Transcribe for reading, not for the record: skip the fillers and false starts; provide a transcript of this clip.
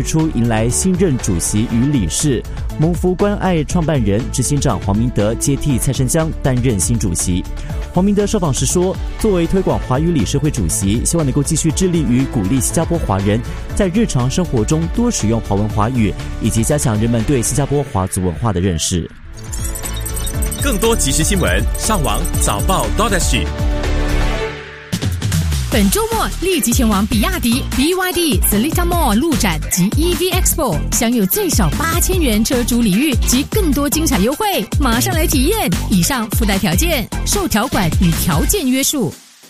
初迎来新任主席与理事，蒙福关爱创办人、执行长黄明德接替蔡生江担任新主席。黄明德受访时说，作为推广华语理事会主席，希望能够继续致力于鼓励新加坡华人在日常生活中多使用华文华语，以及加强人们对新加坡华族文化的认识。 更多即时新闻，上网早报 .sg。 本周末立即前往比亚迪 BYD Seletar Mall 路展及 EV Expo， 享有最少8000元车主礼遇及更多精彩优惠，马上来体验！以上附带条件，受条款与条件约束。